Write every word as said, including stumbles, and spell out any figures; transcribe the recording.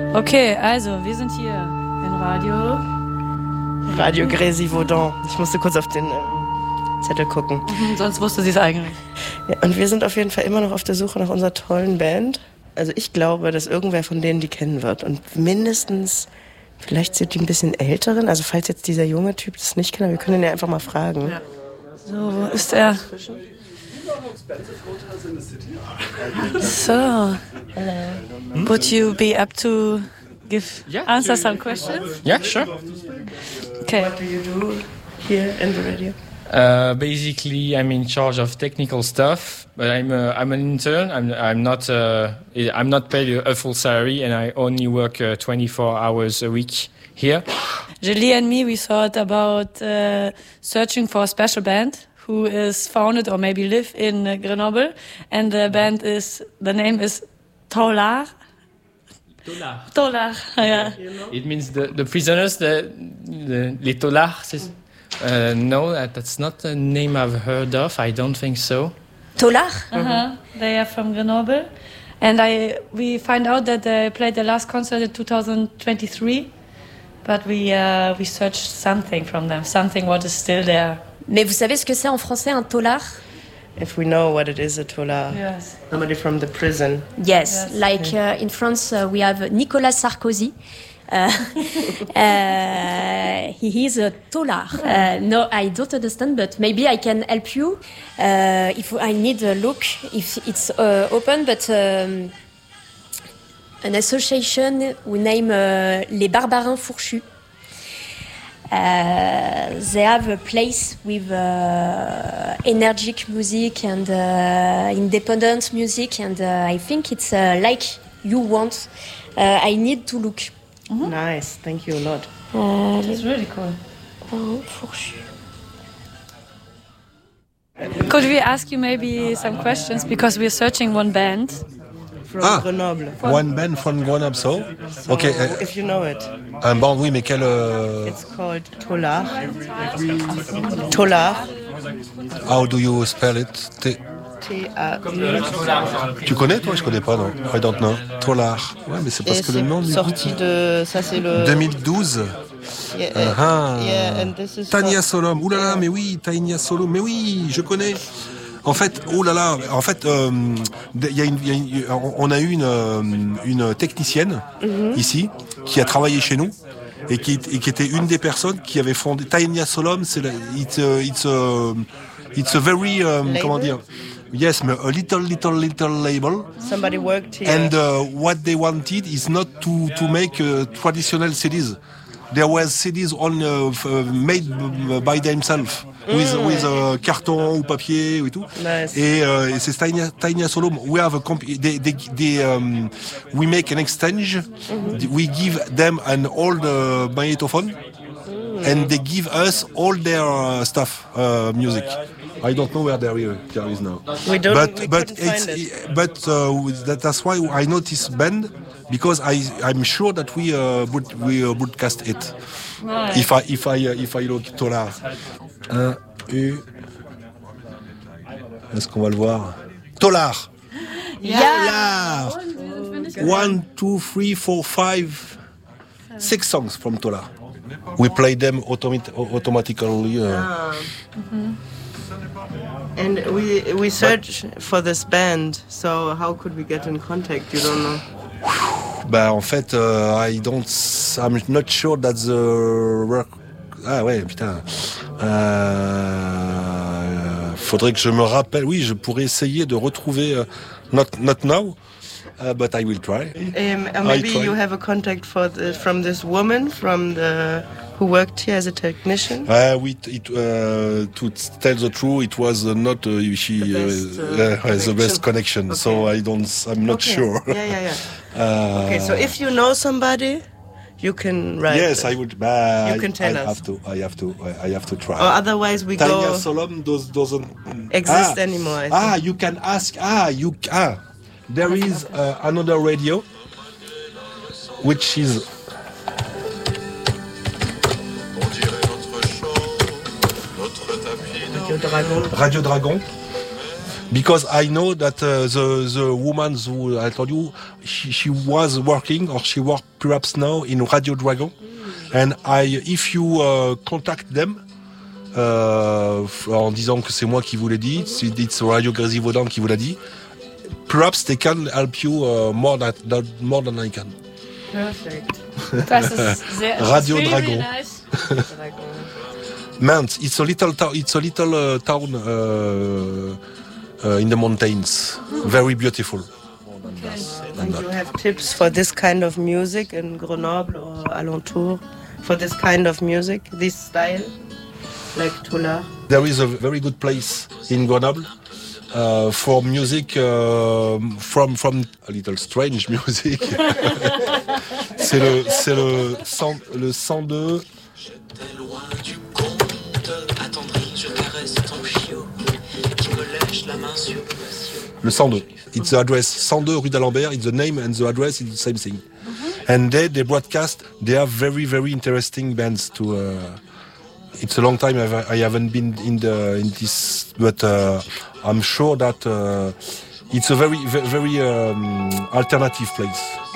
Okay, also wir sind hier in Radio. Radio Grésivaudan. Ich musste kurz auf den ähm, Zettel gucken. Mhm, sonst wusste sie es eigentlich. Ja, und wir sind auf jeden Fall immer noch auf der Suche nach unserer tollen Band. Also ich glaube, dass irgendwer von denen die kennen wird. Und mindestens, vielleicht sind die ein bisschen älteren. Also falls jetzt dieser junge Typ das nicht kennt, wir können ihn ja einfach mal fragen. Ja. So, wo ist er? So. Hello. Would you be up to give yeah, answer to, some questions? Yeah, sure. Okay. What do you do here in the radio? Uh, basically, I'm in charge of technical stuff, but I'm uh, I'm an intern. I'm I'm not uh, I'm not paid a full salary, and I only work uh, twenty-four hours a week here. Julie and me, we thought about uh, searching for a special band who is founded or maybe live in uh, Grenoble, and the band is the name is Tolard. Tolard. Tolard, yeah. It means the the prisoners, the, the les Tolards. Uh, no, that, that's not a name I've heard of. I don't think so. Tolard? Uh-huh. They are from Grenoble. And I we find out that they played their last concert in two thousand twenty-three. But we, uh, we searched something from them, something what is still there. Mais vous savez ce que c'est en français, un tolard? If we know what it is, a tolard. Yes. Somebody from the prison. Yes, Yes. like uh, in France uh, we have Nicolas Sarkozy. Uh, uh, he is a tolard. Uh, no, I don't understand, but maybe I can help you. Uh, if I need a look, if it's uh, open, but um, an association who name uh, Les Barbarins Fourchus. Uh, they have a place with uh, energetic music and uh, independent music, and uh, I think it's uh, like you want. Uh, I need to look. Mm-hmm. Nice, thank you a lot. Uh, It's really cool. Barbarins Fourchus. Could we ask you maybe some questions, because we're searching one band? From Ah. Grenoble. One band from Grenoble, so. So, Ok. euh, if you know it. Un band, oui, mais quel. euh, It's called Tolard. Tolard. How do you spell it? T- T A U. Tu connais, toi? Je connais pas, non. I don't know. Tolard. Ouais, mais c'est parce Et que le nom. c'est du sorti de... Ça, c'est le... deux mille douze. Yeah, Ah. yeah, and this is Tania for- Solom. Ouh là là, mais oui, Tania Solom. Mais oui, je connais. En fait, oh là là, en fait, euh, il y a une, il y a une- on a eu une, euh, une technicienne ici qui a travaillé chez nous et qui, et qui était une des personnes qui avait fondé Tania Solom. C'est la, it's, a, it's, a, it's a very um, comment dire? Yes, mais a little, little, little label. Somebody worked here. And uh, what they wanted is not to to make uh, traditional C Ds. There was C Ds on uh, f- uh, made b- by themselves with with uh, carton ou papier et tout. Nice. Et, euh, et c'est Tiny Tiny Solo. We have a comp- they, they, they, um, we make an exchange. We give them an old uh, magnetophone, and they give us all their uh, stuff, uh, music. I don't know where there is, there is now. We don't- But we but couldn't it's find it. but uh, that, that's why I know this band, because I I'm sure that we uh, would we uh, broadcast it. If I if I uh, if I look Tolard. Un U. Est-ce qu'on va le voir? Tolard. Tolard. One, two, three, four, five, six songs from Tolard. We play them automat- automatically. Uh, And we we search for this band, so how could we get in contact? You don't know. Bah en fait, euh, I don't, I'm not sure that the work. Ah ouais, putain. Euh, faudrait que je me rappelle. Oui, je pourrais essayer de retrouver. euh, not not now, uh, but I will try. Um, or I maybe try. you have a contact for the, from this woman from the who worked here as a technician. Uh, we, it, uh, to tell the truth, it was uh, not uh, she The best, uh, uh, uh, the best connection. So I don't, I'm not Okay. sure. Yeah, yeah, yeah. Uh, Okay, so if you know somebody, you can write. yes, it. I would. Uh, You I, can tell I us. have to. I have to. I, I have to try. Or otherwise we Tanya go Solom does, doesn't exist ah, anymore. I think. Ah, you can ask. Ah, you ah. There is uh, another radio, which is Radio Dragon. Radio Dragon. Because I know that uh, the the woman who I told you, she, she was working or she worked perhaps now in Radio Dragon, and I if you uh, contact them. Euh, en disant que c'est moi qui vous l'ai dit, it's Radio Grésivaudan qui vous l'a dit. Perhaps they can help you uh, more than more than I can. Perfect. Das ist sehr, Radio really Dragon. Nice. Mans, it's a little town. It's a little uh, town uh, uh, in the mountains. Very beautiful. And you have tips for this kind of music in Grenoble or alentour? For this kind of music, this style? Like Tola. There is a very good place in Grenoble uh, for music uh, from from a little strange music. c'est le c'est le cent le cent deux. Le cent deux. It's the address cent deux rue d'Alembert. It's the name and the address is the same thing. Mm-hmm. And they they broadcast. They have very very interesting bands to. Uh, It's a long time I've, I haven't been in the in this, but uh, I'm sure that uh, it's a very very, very um, alternative place.